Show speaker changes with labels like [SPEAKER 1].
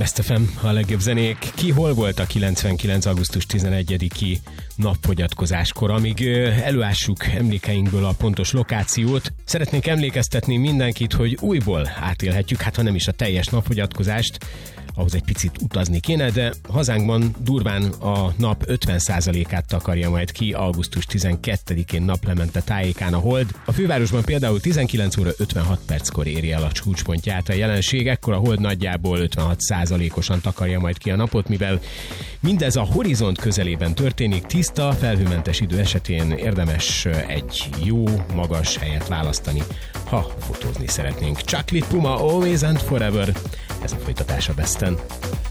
[SPEAKER 1] Best FM, a legjobb zenék. Ki hol volt a 99. augusztus 11-i napfogyatkozáskor, amíg előássuk emlékeinkből a pontos lokációt. Szeretnék emlékeztetni mindenkit, hogy újból átélhetjük, hát ha nem is a teljes napfogyatkozást, ahhoz egy picit utazni kéne, de hazánkban durván a nap 50%-át takarja majd ki augusztus 12-én naplemente tájékán a hold. A fővárosban például 19 óra 56 perckor éri el a csúcspontját a jelenség, ekkor a hold nagyjából 56%-osan takarja majd ki a napot, mivel mindez a horizont közelében történik, tiszta, felhőmentes idő esetén érdemes egy jó, magas helyet választani, ha fotózni szeretnénk. Chocolate Puma, Always and Forever, ez a folytatás a Besten.